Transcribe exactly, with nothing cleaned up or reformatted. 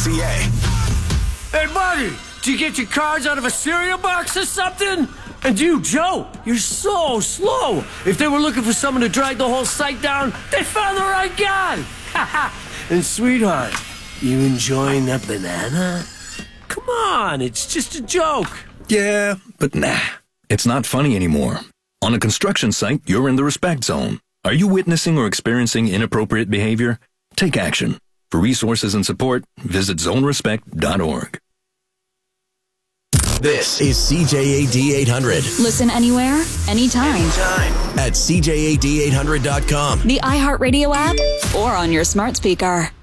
C A. Hey, buddy, did you get your cards out of a cereal box or something? And you, Joe, you're so slow. If they were looking for someone to drag the whole site down, they found the right guy. And sweetheart, you enjoying that banana? Come on, it's just a joke. Yeah, but nah, it's not funny anymore. On a construction site, you're in the respect zone. Are you witnessing or experiencing inappropriate behavior? Take action. For resources and support, visit zone respect dot org. This is C J A D eight hundred. Listen anywhere, anytime. Anytime. At C J A D eight hundred dot com. The iHeartRadio app, or on your smart speaker.